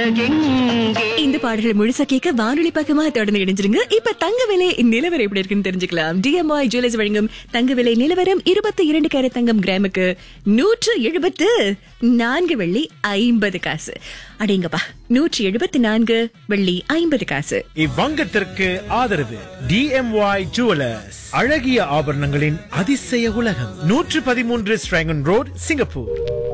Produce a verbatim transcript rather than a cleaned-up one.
அழகெங்கே. இந்த பாடல்கள் முழுசா கேட்க வானொலி பக்கமா தொடர்ந்து இணைஞ்சிருங்க. இப்ப தங்க விலை நிலவரம் எப்படி இருக்குன்னு தெரிஞ்சுக்கலாம். டிஎம்ஒய் ஜுவல்லர்ஸ் வழங்கும் தங்க விலை நிலவரம் இருபத்தி இரண்டு கேரட் தங்கம் கிராமுக்கு நூற்று எழுபத்து நான்கு வெள்ளி ஐம்பது காசு. அடேங்கப்பா, நூற்றி எழுபத்தி நான்கு வெள்ளி ஐம்பது காசு. இவ்வங்கத்திற்கு ஆதரவு டிஎம்ஒய் ஜுவல்லர்ஸ், அழகிய ஆபரணங்களின் அதிசய உலகம், நூற்று பதிமூன்று ஸ்ட்ராங்கன் ரோட், சிங்கப்பூர்.